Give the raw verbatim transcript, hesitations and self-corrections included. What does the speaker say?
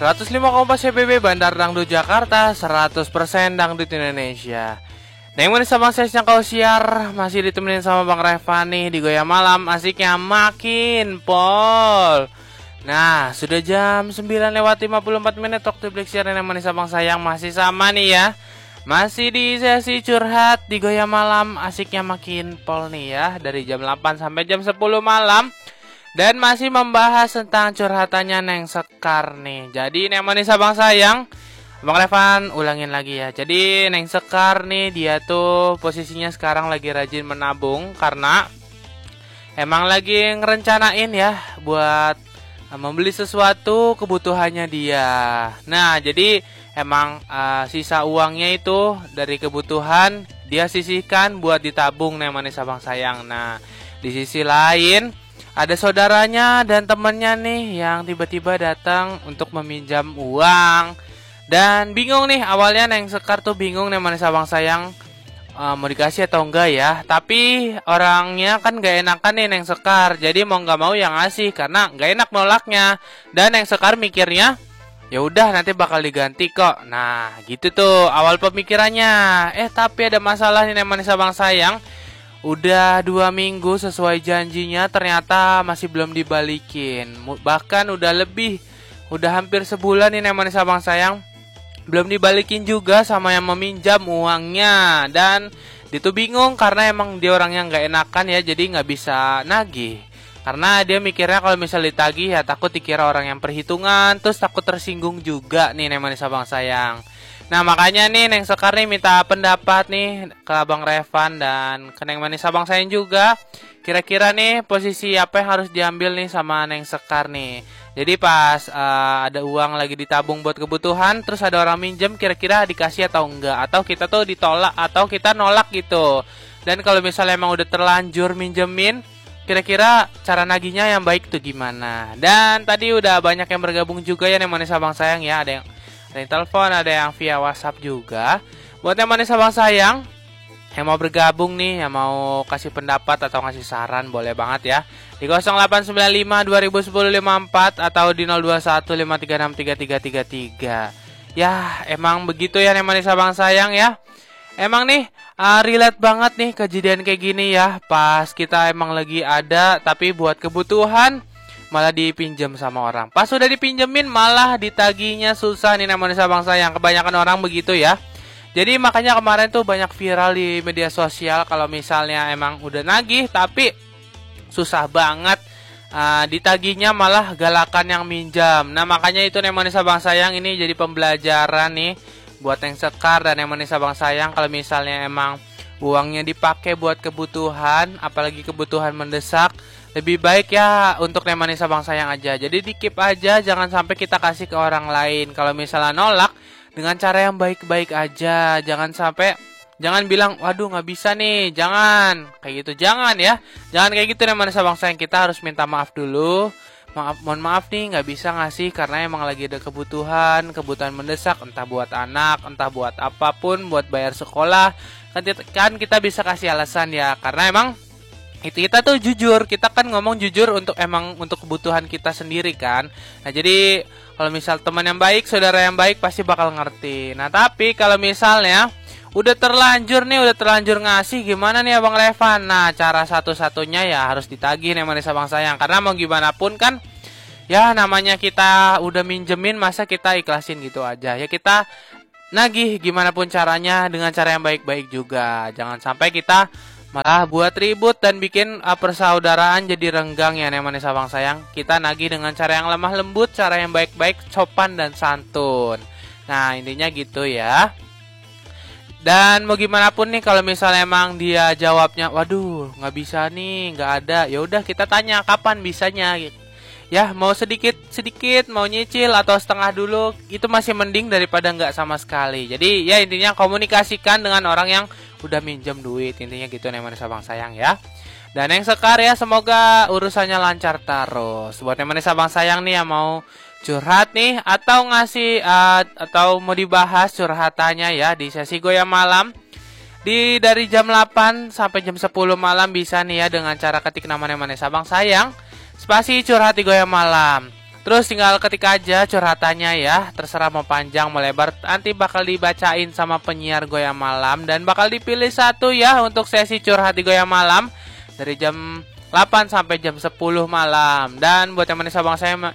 seratus lima koma empat C B B Bandar Dangdut Jakarta, seratus persen Dangdut Indonesia. Neng manis sama saya kau siar, masih ditemenin sama Bang Revan nih di Goyang Malam, asiknya makin pol. Nah, sudah jam sembilan lewat lima puluh empat menit waktu Black Siar. Neng manis abang sayang masih sama nih ya. Masih di sesi curhat di Goyang Malam, asiknya makin pol nih ya, dari jam delapan sampai jam sepuluh malam. Dan masih membahas tentang curhatannya Neng Sekar nih. Jadi Neng manis abang sayang, Bang Revan ulangin lagi ya. Jadi Neng Sekar nih, dia tuh posisinya sekarang lagi rajin menabung karena emang lagi ngerencanain ya buat membeli sesuatu kebutuhannya dia. Nah, jadi emang uh, sisa uangnya itu dari kebutuhan dia sisihkan buat ditabung Neng manis abang sayang. Nah, di sisi lain ada saudaranya dan temennya nih yang tiba-tiba datang untuk meminjam uang. Dan bingung nih, awalnya Neng Sekar tuh bingung Neng manis abang sayang uh, mau dikasih atau enggak ya. Tapi orangnya kan gak enakan nih Neng Sekar, jadi mau gak mau yang ngasih karena gak enak nolaknya. Dan Neng Sekar mikirnya ya udah nanti bakal diganti kok. Nah gitu tuh awal pemikirannya. Eh tapi ada masalah nih Neng manis abang sayang. Udah dua minggu sesuai janjinya ternyata masih belum dibalikin. Bahkan udah lebih, udah hampir sebulan nih Neng manis abang sayang belum dibalikin juga sama yang meminjam uangnya. Dan dia tuh bingung karena emang dia orangnya gak enakan ya, jadi gak bisa nagih. Karena dia mikirnya kalau misal ditagih ya takut dikira orang yang perhitungan, terus takut tersinggung juga nih Neng manis abang sayang. Nah makanya nih Neng Sekar nih minta pendapat nih ke Abang Revan dan ke Neng manis abang sayang juga. Kira-kira nih posisi apa yang harus diambil nih sama Neng Sekar nih. Jadi pas uh, ada uang lagi ditabung buat kebutuhan, terus ada orang minjem, kira-kira dikasih atau enggak, atau kita tuh ditolak atau kita nolak gitu. Dan kalau misalnya emang udah terlanjur minjemin, kira-kira cara nagihnya yang baik tuh gimana. Dan tadi udah banyak yang bergabung juga ya Neng manis abang sayang ya. Ada yang ada yang telepon, ada yang via WhatsApp juga. Buat yang manis abang sayang yang mau bergabung nih, yang mau kasih pendapat atau ngasih saran, boleh banget ya di nol delapan sembilan lima dua nol satu nol lima empat atau di nol dua satu lima tiga enam tiga tiga tiga tiga. Ya emang begitu ya yang manis abang sayang ya. Emang nih uh, relate banget nih kejadian kayak gini ya. Pas kita emang lagi ada tapi buat kebutuhan malah dipinjam sama orang. Pas udah dipinjemin malah ditaginya susah nih namanya abang sayang. Kebanyakan orang begitu ya. Jadi makanya kemarin tuh banyak viral di media sosial kalau misalnya emang udah nagih tapi susah banget uh, ditagihnya malah galakan yang minjam. Nah makanya itu namanya abang sayang, ini jadi pembelajaran nih buat Neng Sekar dan yang manis abang sayang. Kalau misalnya emang uangnya dipakai buat kebutuhan, apalagi kebutuhan mendesak, lebih baik ya untuk yang manis abang sayang aja. Jadi di keep aja, jangan sampai kita kasih ke orang lain. Kalau misalnya nolak dengan cara yang baik-baik aja, jangan sampai jangan bilang waduh nggak bisa nih, jangan kayak gitu, jangan ya, jangan kayak gitu yang manis abang sayang. Kita harus minta maaf dulu. Maaf, mohon maaf nih nggak bisa ngasih karena emang lagi ada kebutuhan, kebutuhan mendesak, entah buat anak, entah buat apapun, buat bayar sekolah. Kan kita bisa kasih alasan ya, karena emang itu kita tuh jujur, kita kan ngomong jujur untuk emang untuk kebutuhan kita sendiri kan. Nah jadi kalau misal teman yang baik, saudara yang baik pasti bakal ngerti. Nah tapi kalau misalnya udah terlanjur nih, udah terlanjur ngasih, gimana nih Abang Revan? Nah cara satu-satunya ya harus ditagih nih manis abang sayang. Karena mau gimana pun kan ya namanya kita udah minjemin, masa kita ikhlasin gitu aja. Ya kita nagih gimana pun caranya dengan cara yang baik-baik juga. Jangan sampai kita malah buat ribut dan bikin uh, persaudaraan jadi renggang ya nih manis abang sayang. Kita nagih dengan cara yang lemah lembut, cara yang baik-baik, sopan dan santun. Nah intinya gitu ya. Dan mau gimana pun nih kalau misalnya emang dia jawabnya waduh nggak bisa nih, nggak ada, ya udah kita tanya kapan bisanya gitu. Ya mau sedikit sedikit, mau nyicil atau setengah dulu, itu masih mending daripada nggak sama sekali. Jadi ya intinya komunikasikan dengan orang yang udah minjem duit, intinya gitu nih manis abang sayang ya. Dan yang Sekar ya semoga urusannya lancar terus. Buat yang manis abang sayang nih yang mau curhat nih atau ngasih uh, atau mau dibahas curhatannya ya di sesi Goyang Malam di dari jam delapan sampai jam sepuluh malam bisa nih ya dengan cara ketik namanya manis abang sayang spasi curhat di Goyang Malam. Terus tinggal ketik aja curhatannya ya. Terserah mau panjang mau lebar, nanti bakal dibacain sama penyiar Goyang Malam. Dan bakal dipilih satu ya untuk sesi curhat di Goyang Malam dari jam delapan sampai jam sepuluh malam. Dan buat yang manis abang saya